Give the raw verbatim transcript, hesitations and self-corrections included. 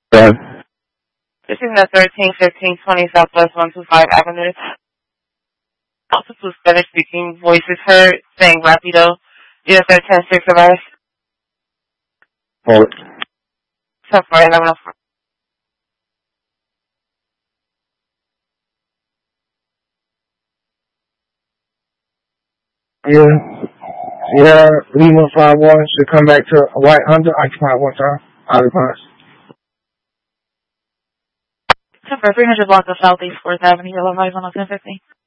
Yeah. This is the thirteen fifteen twenty Southwest one two five Avenue. Also, two Spanish speaking voices heard saying Rapido. Yes, they're ten six of us. Hold it. So far, eleven oh four. Yeah. Yeah, Lima five one should come back to a white Honda, occupy one time. Out of pass. So far, three hundred block of Southeast fourth Avenue, Yellow Vibes on ten fifty.